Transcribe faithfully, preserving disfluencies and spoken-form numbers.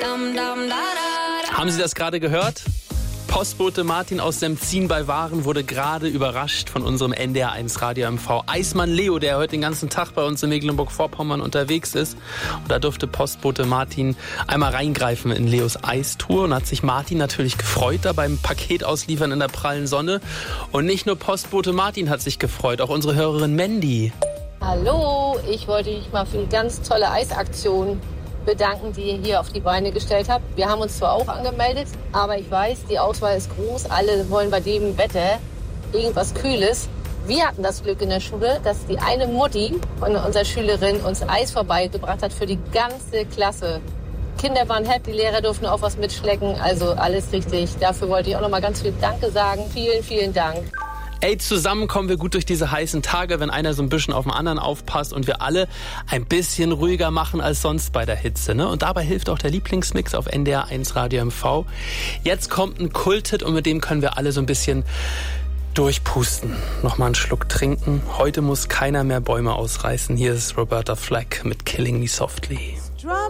Haben Sie das gerade gehört? Postbote Martin aus Semzin bei Waren wurde gerade überrascht von unserem N D R eins Radio M V. Eismann Leo, der heute den ganzen Tag bei uns in Mecklenburg-Vorpommern unterwegs ist. Und da durfte Postbote Martin einmal reingreifen in Leos Eistour. Und hat sich Martin natürlich gefreut, da beim Paket ausliefern in der prallen Sonne. Und nicht nur Postbote Martin hat sich gefreut, auch unsere Hörerin Mandy. Hallo, ich wollte mich mal für die ganz tolle Eisaktion bedanken, die ihr hier auf die Beine gestellt habt. Wir haben uns zwar auch angemeldet, aber ich weiß, die Auswahl ist groß. Alle wollen bei dem Wetter irgendwas Kühles. Wir hatten das Glück in der Schule, dass die eine Mutti von unserer Schülerin uns Eis vorbeigebracht hat für die ganze Klasse. Kinder waren happy, die Lehrer durften auch was mitschlecken, also alles richtig. Dafür wollte ich auch noch mal ganz viel Danke sagen. Vielen, vielen Dank. Ey, zusammen kommen wir gut durch diese heißen Tage, wenn einer so ein bisschen auf den anderen aufpasst und wir alle ein bisschen ruhiger machen als sonst bei der Hitze, ne? Und dabei hilft auch der Lieblingsmix auf N D R eins Radio M V. Jetzt kommt ein Kulthit und mit dem können wir alle so ein bisschen durchpusten. Nochmal einen Schluck trinken. Heute muss keiner mehr Bäume ausreißen. Hier ist Roberta Flack mit Killing Me Softly.